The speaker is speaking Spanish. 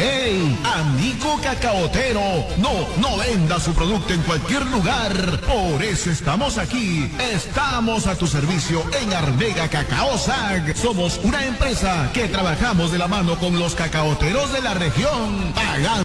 ¡Hey! Amigo cacaotero, no venda su producto en cualquier lugar. Por eso estamos aquí. Estamos a tu servicio en Arvega Cacao SAG. Somos una empresa que trabajamos de la mano con los cacaoteros de la región, pagando